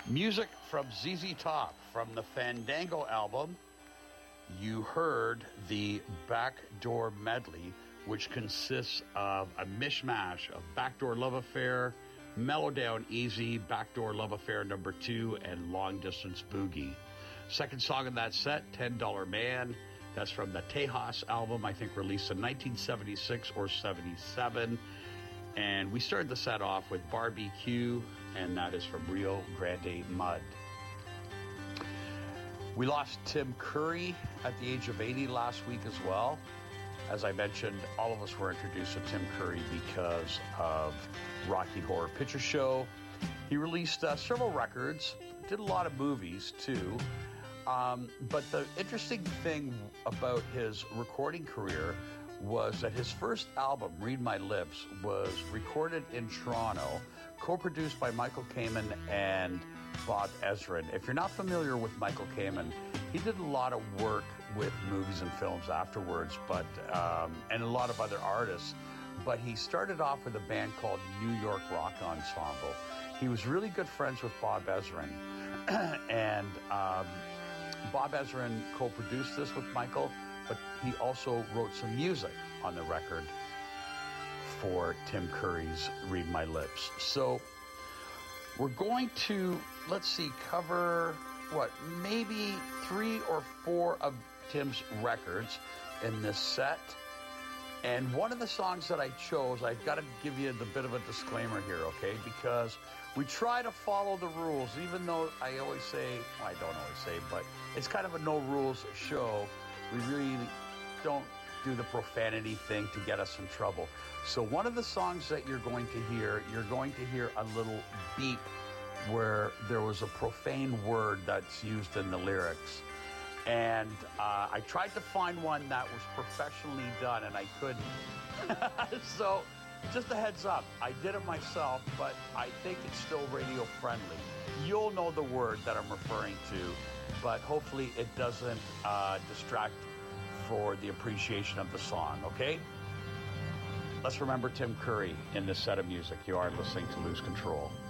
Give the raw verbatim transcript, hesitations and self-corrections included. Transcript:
Music from Z Z Top from the Fandango album. You heard the Backdoor Medley, which consists of a mishmash of Backdoor Love Affair, Mellow Down Easy, Backdoor Love Affair number two, and Long Distance Boogie. Second song in that set, ten dollar Man. That's from the Tejas album, I think released in nineteen seventy-six or seventy-seven. And we started the set off with Barbecue, and that is from Rio Grande Mud. We lost Tim Curry at the age of eighty last week as well. As I mentioned, all of us were introduced to Tim Curry because of Rocky Horror Picture Show. He released uh, several records, did a lot of movies too. Um, but the interesting thing about his recording career was that his first album, Read My Lips, was recorded in Toronto, co-produced by Michael Kamen and Bob Ezrin. If you're not familiar with Michael Kamen, he did a lot of work with movies and films afterwards, but um, and a lot of other artists. But he started off with a band called New York Rock Ensemble. He was really good friends with Bob Ezrin, and um, Bob Ezrin co-produced this with Michael, but he also wrote some music on the record for Tim Curry's Read My Lips. So we're going to, let's see, cover, what, maybe three or four of Tim's records in this set. And one of the songs that I chose, I've got to give you the bit of a disclaimer here, okay? Because we try to follow the rules, even though I always say, well, I don't always say, but it's kind of a no-rules show. We really don't do the profanity thing to get us in trouble. So one of the songs that you're going to hear, you're going to hear a little beep where there was a profane word that's used in the lyrics. And uh, I tried to find one that was professionally done, and I couldn't. So just a heads up, I did it myself, but I think it's still radio friendly. You'll know the word that I'm referring to, but hopefully it doesn't uh, distract for the appreciation of the song, okay? Let's remember Tim Curry in this set of music. You are listening to Lose Control.